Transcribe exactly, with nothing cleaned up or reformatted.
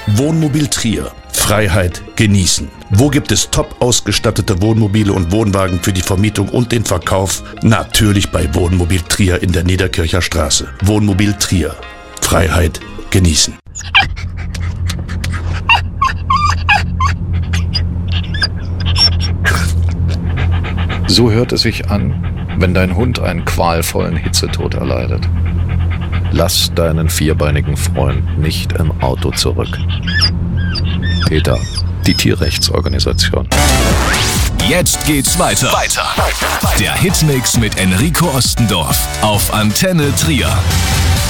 Wohnmobil Trier. Freiheit genießen. Wo gibt es top ausgestattete Wohnmobile und Wohnwagen für die Vermietung und den Verkauf? Natürlich bei Wohnmobil Trier in der Niederkircher Straße. Wohnmobil Trier. Freiheit genießen. So hört es sich an, wenn dein Hund einen qualvollen Hitzetod erleidet. Lass deinen vierbeinigen Freund nicht im Auto zurück. PETA, die Tierrechtsorganisation. Jetzt geht's weiter. Weiter. Der Hitmix mit Enrico Ostendorf auf Antenne Trier.